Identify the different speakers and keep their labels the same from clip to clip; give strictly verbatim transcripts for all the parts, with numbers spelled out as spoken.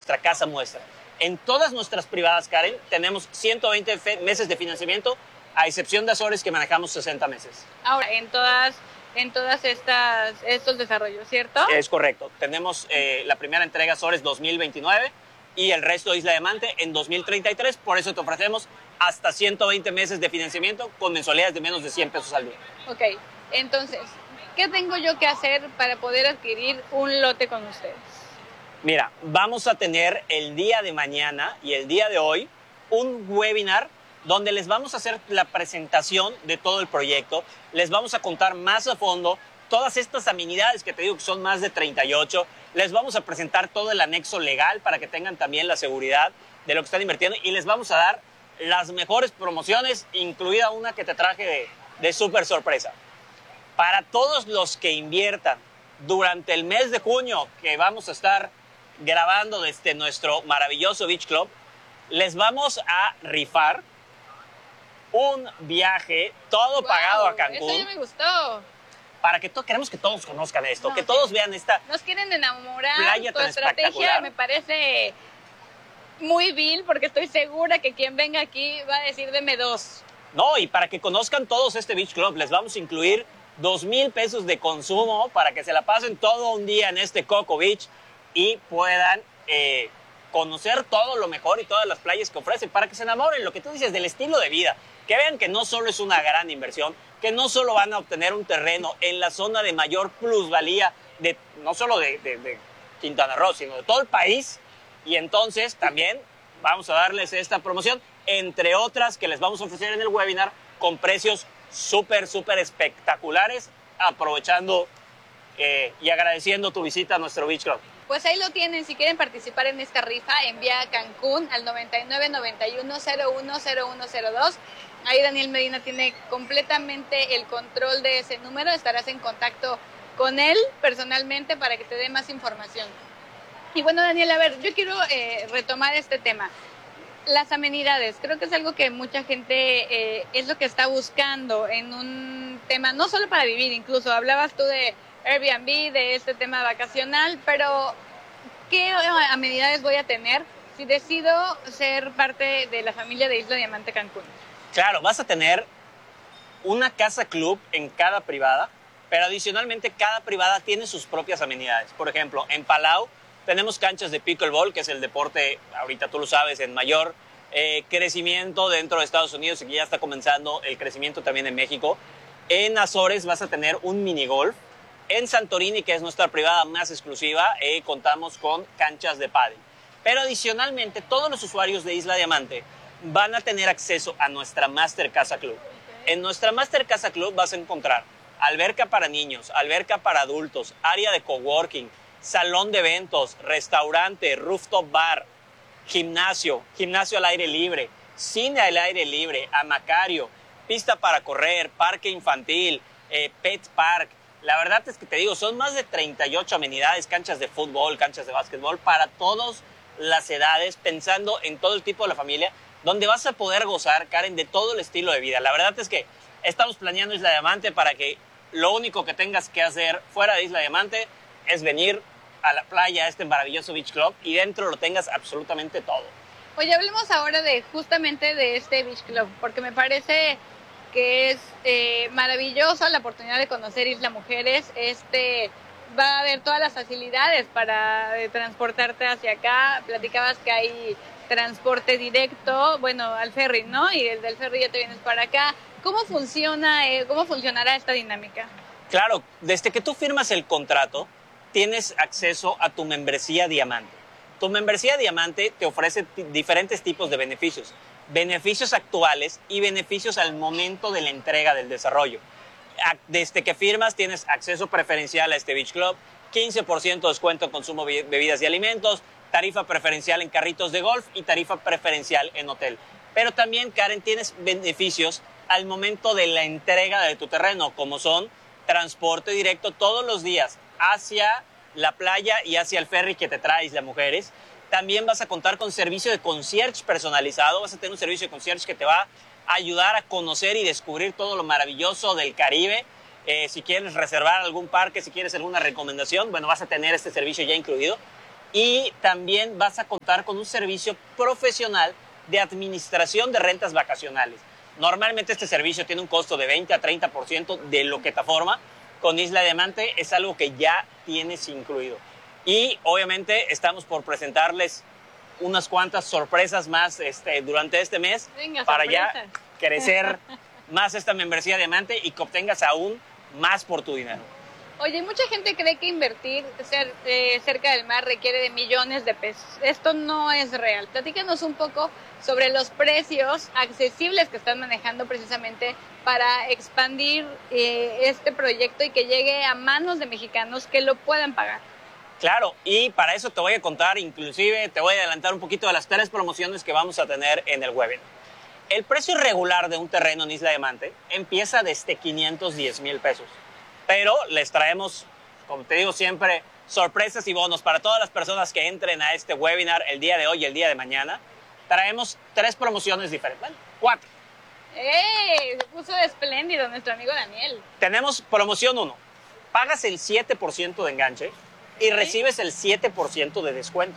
Speaker 1: nuestra casa muestra. En todas nuestras privadas, Karen, tenemos ciento veinte meses de financiamiento, a excepción de Azores, que manejamos sesenta meses.
Speaker 2: Ahora, en todas, en todas estas estos desarrollos, ¿cierto?
Speaker 1: Es correcto. Tenemos eh, la primera entrega Azores dos mil veintinueve y el resto de Isla Diamante en dos mil treinta y tres. Por eso te ofrecemos hasta ciento veinte meses de financiamiento con mensualidades de menos de cien pesos al día.
Speaker 2: Ok, entonces, ¿qué tengo yo que hacer para poder adquirir un lote con ustedes?
Speaker 1: Mira, vamos a tener el día de mañana y el día de hoy un webinar donde les vamos a hacer la presentación de todo el proyecto. Les vamos a contar más a fondo todas estas amenidades que te digo que son más de treinta y ocho. Les vamos a presentar todo el anexo legal para que tengan también la seguridad de lo que están invirtiendo y les vamos a dar las mejores promociones, incluida una que te traje de, de súper sorpresa. Para todos los que inviertan durante el mes de junio, que vamos a estar grabando desde nuestro maravilloso Beach Club, les vamos a rifar un viaje todo
Speaker 2: Wow,
Speaker 1: pagado a Cancún.
Speaker 2: Eso ya me gustó.
Speaker 1: Para que to- queremos que todos conozcan esto,
Speaker 2: No,
Speaker 1: que
Speaker 2: sí.
Speaker 1: todos vean esta
Speaker 2: Nos quieren enamorar.
Speaker 1: playa
Speaker 2: Tu
Speaker 1: tan
Speaker 2: estrategia
Speaker 1: espectacular.
Speaker 2: me parece muy vil porque estoy segura que quien venga aquí va a decir deme dos.
Speaker 1: No, y para que conozcan todos este Beach Club, les vamos a incluir dos mil pesos de consumo para que se la pasen todo un día en este Coco Beach y puedan eh, conocer todo lo mejor y todas las playas que ofrecen, para que se enamoren, lo que tú dices, del estilo de vida. Que vean que no solo es una gran inversión, que no solo van a obtener un terreno en la zona de mayor plusvalía, de, no solo de, de, de Quintana Roo, sino de todo el país. Y entonces también vamos a darles esta promoción, entre otras que les vamos a ofrecer en el webinar, con precios súper, súper espectaculares, aprovechando eh, y agradeciendo tu visita a nuestro Beach Club.
Speaker 2: Pues ahí lo tienen, si quieren participar en esta rifa, envía a Cancún al noventa y nueve, noventa y uno, cero uno, cero uno cero dos. Ahí Daniel Medina tiene completamente el control de ese número, estarás en contacto con él personalmente para que te dé más información. Y bueno, Daniel, a ver, yo quiero eh, retomar este tema. Las amenidades, creo que es algo que mucha gente eh, es lo que está buscando en un tema, no solo para vivir, incluso hablabas tú de Airbnb, de este tema vacacional, pero ¿qué amenidades voy a tener si decido ser parte de la familia de Isla Diamante Cancún?
Speaker 1: Claro, vas a tener una casa club en cada privada, pero adicionalmente cada privada tiene sus propias amenidades. Por ejemplo, en Palau tenemos canchas de pickleball, que es el deporte, ahorita tú lo sabes, en mayor eh, crecimiento dentro de Estados Unidos y que ya está comenzando el crecimiento también en México. En Azores vas a tener un minigolf. En Santorini, que es nuestra privada más exclusiva, eh, contamos con canchas de pádel. Pero adicionalmente, todos los usuarios de Isla Diamante van a tener acceso a nuestra Master Casa Club. En nuestra Master Casa Club vas a encontrar alberca para niños, alberca para adultos, área de coworking, salón de eventos, restaurante, rooftop bar, gimnasio, gimnasio al aire libre, cine al aire libre, amacario, pista para correr, parque infantil, eh, pet park. La verdad es que te digo, son más de treinta y ocho amenidades, canchas de fútbol, canchas de básquetbol, para todas las edades, pensando en todo el tipo de la familia, donde vas a poder gozar, Karen, de todo el estilo de vida. La verdad es que estamos planeando Isla Diamante para que lo único que tengas que hacer fuera de Isla Diamante es venir a la playa, a este maravilloso Beach Club, y dentro lo tengas absolutamente todo.
Speaker 2: Oye, hablemos ahora de justamente de este Beach Club, porque me parece que es eh, maravillosa la oportunidad de conocer Isla Mujeres. Este, va a haber todas las facilidades para eh, transportarte hacia acá. Platicabas que hay transporte directo, bueno, al ferry, ¿no? Y desde el ferry ya te vienes para acá. ¿Cómo funciona, eh, cómo funcionará esta dinámica?
Speaker 1: Claro, desde que tú firmas el contrato, tienes acceso a tu membresía Diamante. Tu membresía Diamante te ofrece t- diferentes tipos de beneficios. Beneficios actuales y beneficios al momento de la entrega del desarrollo. Desde que firmas tienes acceso preferencial a este Beach Club, quince por ciento descuento en consumo de bebidas y alimentos, tarifa preferencial en carritos de golf y tarifa preferencial en hotel. Pero también, Karen, tienes beneficios al momento de la entrega de tu terreno, como son transporte directo todos los días hacia la playa y hacia el ferry que te trae Isla Mujeres. También vas a contar con servicio de concierge personalizado. Vas a tener un servicio de concierge que te va a ayudar a conocer y descubrir todo lo maravilloso del Caribe. Eh, si quieres reservar algún parque, si quieres alguna recomendación, bueno, vas a tener este servicio ya incluido. y también vas a contar con un servicio profesional de administración de rentas vacacionales. Normalmente este servicio tiene un costo de veinte a treinta por ciento de lo que te forma. Con Isla Diamante es algo que ya tienes incluido. Y obviamente estamos por presentarles unas cuantas sorpresas más este, durante este mes.
Speaker 2: Venga,
Speaker 1: para
Speaker 2: sorpresas.
Speaker 1: ya crecer más esta membresía Diamante y que obtengas aún más por tu dinero.
Speaker 2: Oye, mucha gente cree que invertir ser, eh, cerca del mar requiere de millones de pesos. Esto no es real. Platícanos un poco sobre los precios accesibles que están manejando precisamente para expandir eh, este proyecto y que llegue a manos de mexicanos que lo puedan pagar.
Speaker 1: Claro, y para eso te voy a contar, inclusive te voy a adelantar un poquito de las tres promociones que vamos a tener en el webinar. El precio regular de un terreno en Isla Diamante empieza desde quinientos diez mil pesos. Pero les traemos, como te digo siempre, sorpresas y bonos para todas las personas que entren a este webinar el día de hoy y el día de mañana. Traemos tres promociones diferentes, bueno, cuatro.
Speaker 2: ¡Ey! Se puso espléndido nuestro amigo Daniel.
Speaker 1: Tenemos promoción uno. Pagas el siete por ciento de enganche y
Speaker 2: ¿Sí?
Speaker 1: recibes el siete por ciento de descuento.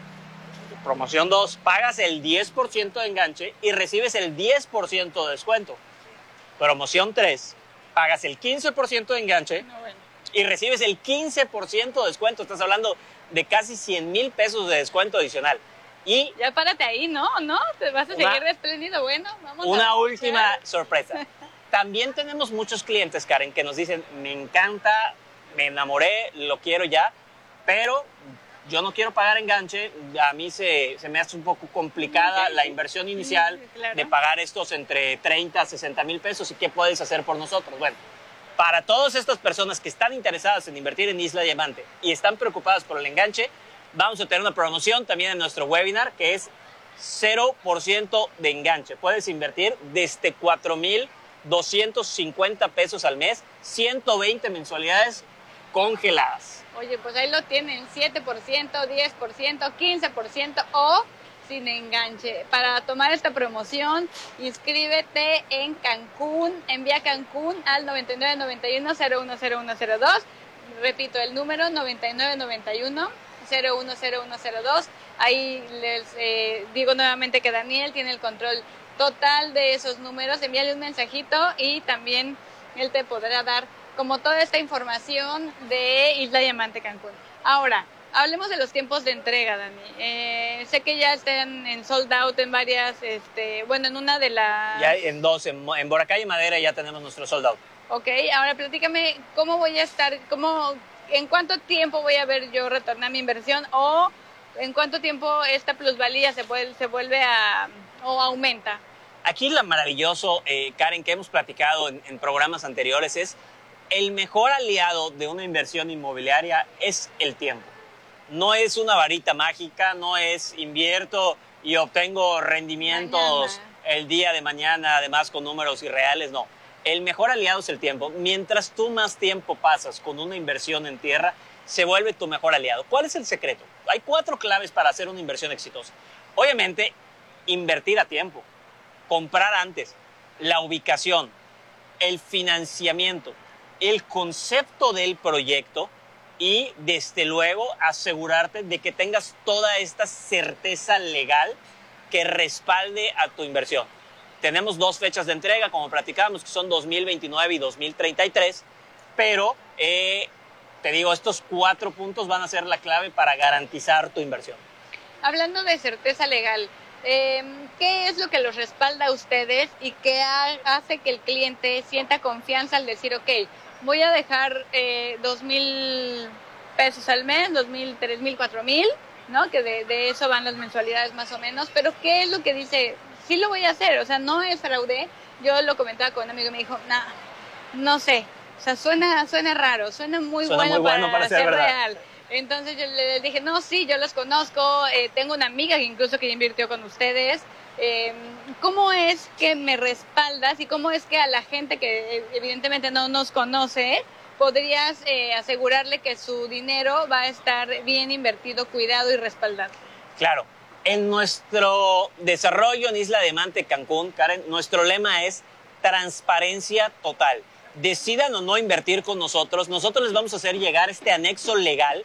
Speaker 1: Promoción dos. Pagas el diez por ciento de enganche y recibes el diez por ciento de descuento. Promoción tres. Pagas el quince por ciento de enganche
Speaker 2: No, bueno.
Speaker 1: y recibes el quince por ciento de descuento. Estás hablando de casi cien mil pesos de descuento adicional. Y
Speaker 2: Ya párate ahí, ¿no? ¿No? Te vas a
Speaker 1: Una-
Speaker 2: seguir espléndido. Bueno, vamos a
Speaker 1: una
Speaker 2: escuchar.
Speaker 1: última sorpresa. También tenemos muchos clientes, Karen, que nos dicen, me encanta, me enamoré, lo quiero ya, pero yo no quiero pagar enganche. A mí se, se me hace un poco complicada
Speaker 2: Ok.
Speaker 1: la inversión inicial
Speaker 2: Mm, claro.
Speaker 1: de pagar estos entre treinta a sesenta mil pesos. ¿Y qué puedes hacer por nosotros? Bueno, para todas estas personas que están interesadas en invertir en Isla Diamante y están preocupadas por el enganche, vamos a tener una promoción también en nuestro webinar que es cero por ciento de enganche. Puedes invertir desde cuatro mil doscientos cincuenta pesos al mes, ciento veinte mensualidades congeladas.
Speaker 2: Oye, pues ahí lo tienen, siete por ciento, diez por ciento, quince por ciento o sin enganche. Para tomar esta promoción, inscríbete en Cancún, envía Cancún al noventa y nueve noventa y uno cero uno cero uno cero dos. Repito, el número noventa y nueve noventa y uno cero uno cero uno cero dos. Ahí les eh, digo nuevamente que Daniel tiene el control total de esos números. Envíale un mensajito y también él te podrá dar como toda esta información de Isla Diamante Cancún. Ahora, hablemos de los tiempos de entrega, Dani. Eh, sé que ya están en sold out en varias, este, bueno, en una de las...
Speaker 1: Ya en dos, en, en Boracay y Madera ya tenemos nuestro sold out.
Speaker 2: Ok, ahora platícame cómo voy a estar, cómo, en cuánto tiempo voy a ver yo retornar mi inversión o en cuánto tiempo esta plusvalía se, vuelve, se vuelve a, o aumenta.
Speaker 1: Aquí lo maravilloso, eh, Karen, que hemos platicado en, en programas anteriores es el mejor aliado de una inversión inmobiliaria es el tiempo. No es una varita mágica, no es invierto y obtengo rendimientos
Speaker 2: Mañana.
Speaker 1: el día de mañana, además con números irreales, no. El mejor aliado es el tiempo. Mientras tú más tiempo pasas con una inversión en tierra, se vuelve tu mejor aliado. ¿Cuál es el secreto? Hay cuatro claves para hacer una inversión exitosa. Obviamente, invertir a tiempo, comprar antes, la ubicación, el financiamiento, el concepto del proyecto y, desde luego, asegurarte de que tengas toda esta certeza legal que respalde a tu inversión. Tenemos dos fechas de entrega, como platicábamos, que son dos mil veintinueve y dos mil treinta y tres, pero eh, te digo, estos cuatro puntos van a ser la clave para garantizar tu inversión.
Speaker 2: Hablando de certeza legal, eh, ¿qué es lo que los respalda a ustedes y qué ha- hace que el cliente sienta confianza al decir, ok, voy a dejar eh, dos mil pesos al mes, dos mil, tres mil, cuatro mil, ¿no? Que de, de eso van las mensualidades más o menos, pero ¿qué es lo que dice? Sí lo voy a hacer, o sea, no es fraude. Yo lo comentaba con un amigo y me dijo, nah, no sé, o sea, suena, suena raro, suena muy,
Speaker 1: Suena
Speaker 2: bueno,
Speaker 1: muy bueno
Speaker 2: para,
Speaker 1: para ser
Speaker 2: ser
Speaker 1: verdad.
Speaker 2: real. Entonces yo le dije, no, sí, yo los conozco, eh, tengo una amiga que incluso que invirtió con ustedes. Eh, ¿Cómo es que me respaldas y cómo es que a la gente que eh, evidentemente no nos conoce, podrías eh, asegurarle que su dinero va a estar bien invertido, cuidado y respaldado?
Speaker 1: Claro, en nuestro desarrollo en Isla Diamante Cancún, Karen, nuestro lema es transparencia total. Decidan o no invertir con nosotros, nosotros les vamos a hacer llegar este anexo legal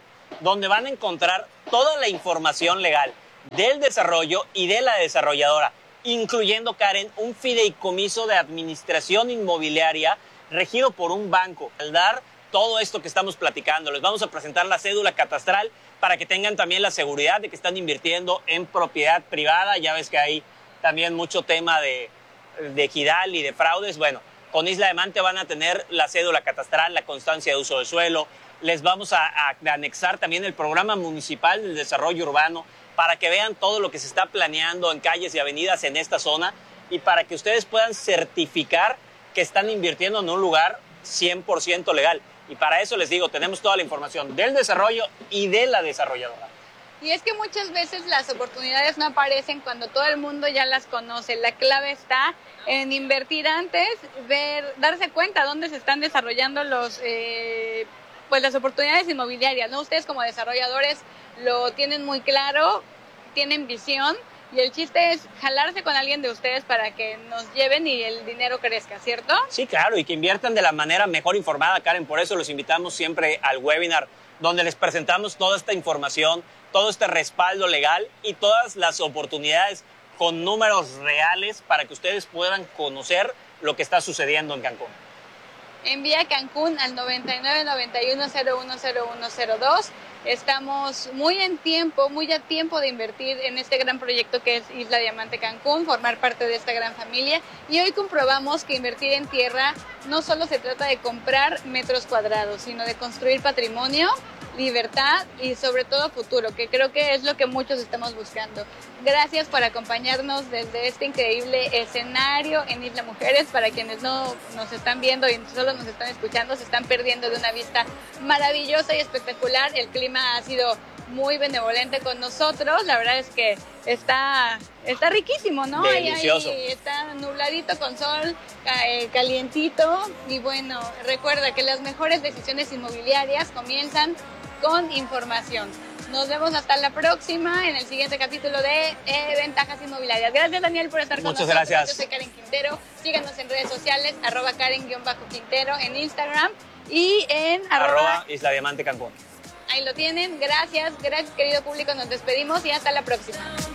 Speaker 1: donde van a encontrar toda la información legal del desarrollo y de la desarrolladora, incluyendo, Karen, un fideicomiso de administración inmobiliaria regido por un banco. Al dar todo esto que estamos platicando, les vamos a presentar la cédula catastral para que tengan también la seguridad de que están invirtiendo en propiedad privada. Ya ves que hay también mucho tema de, de equidal y de fraudes. Bueno, con Isla Diamante van a tener la cédula catastral, la constancia de uso de suelo. Les vamos a, a anexar también el programa municipal del desarrollo urbano para que vean todo lo que se está planeando en calles y avenidas en esta zona y para que ustedes puedan certificar que están invirtiendo en un lugar cien por ciento legal. Y para eso les digo, tenemos toda la información del desarrollo y de la desarrolladora.
Speaker 2: Y es que muchas veces las oportunidades no aparecen cuando todo el mundo ya las conoce. La clave está en invertir antes, ver, darse cuenta dónde se están desarrollando los, eh, pues las oportunidades inmobiliarias, ¿no? Ustedes como desarrolladores lo tienen muy claro, tienen visión y el chiste es jalarse con alguien de ustedes para que nos lleven y el dinero crezca, ¿cierto?
Speaker 1: Sí, claro, y que inviertan de la manera mejor informada, Karen. Por eso los invitamos siempre al webinar, donde les presentamos toda esta información, todo este respaldo legal y todas las oportunidades con números reales para que ustedes puedan conocer lo que está sucediendo en Cancún.
Speaker 2: Envía Cancún al noventa y nueve noventa y uno cero uno cero uno cero dos. Estamos muy en tiempo, muy a tiempo de invertir en este gran proyecto que es Isla Diamante Cancún, formar parte de esta gran familia. Y hoy comprobamos que invertir en tierra no solo se trata de comprar metros cuadrados, sino de construir patrimonio, libertad y sobre todo futuro, que creo que es lo que muchos estamos buscando. Gracias por acompañarnos desde este increíble escenario en Isla Mujeres. Para quienes no nos están viendo y solo nos están escuchando, se están perdiendo de una vista maravillosa y espectacular. El clima ha sido muy benevolente con nosotros. La verdad es que está, está riquísimo, ¿no?
Speaker 1: Delicioso.
Speaker 2: Ahí, ahí está nubladito con sol, eh, calientito. Y bueno, recuerda que las mejores decisiones inmobiliarias comienzan con información. Nos vemos hasta la próxima en el siguiente capítulo de eh, Ventajas Inmobiliarias. Gracias, Daniel, por estar con
Speaker 1: Muchas
Speaker 2: nosotros.
Speaker 1: gracias.
Speaker 2: Yo soy Karen Quintero. Síganos en redes sociales, arroba Karen-Quintero en Instagram y en arroba,
Speaker 1: arroba Isla Diamante Cancún.
Speaker 2: Ahí lo tienen. Gracias, gracias, querido público. Nos despedimos y hasta la próxima.